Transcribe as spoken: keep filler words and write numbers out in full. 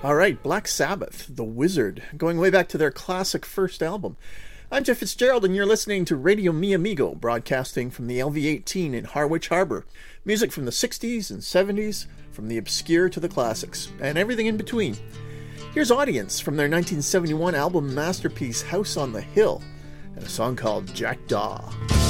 All right, Black Sabbath, The Wizard, going way back to their classic first album. I'm Jeff Fitzgerald, and you're listening to Radio Mi Amigo, broadcasting from the L V eighteen in Harwich Harbour. Music from the sixties and seventies, from the obscure to the classics, and everything in between. Here's Audience from their nineteen seventy-one album masterpiece House on the Hill, and a song called Jackdaw.